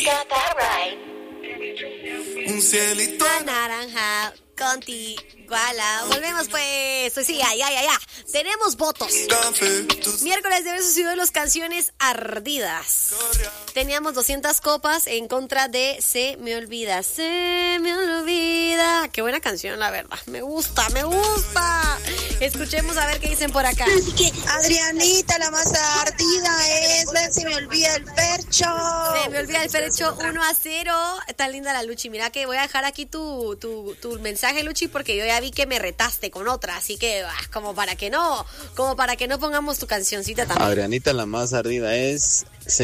Un cielito naranja contigo. Volvemos pues. Pues sí, ya. Tenemos votos. café. Miércoles de besos y duelos, canciones ardidas. Teníamos 200 copas en contra de Se me olvida. Se me olvida. Qué buena canción, la verdad. Me gusta. Escuchemos a ver qué dicen por acá. Adrianita, la más ardida es Se me olvida el percho. Se me olvida el percho 1-0. Está linda la Luchi. Mira que voy a dejar aquí tu mensaje, Luchi, porque yo ya vi que me retaste con otra. Así que como para que no pongamos tu cancioncita también. Adrianita, la más ardida es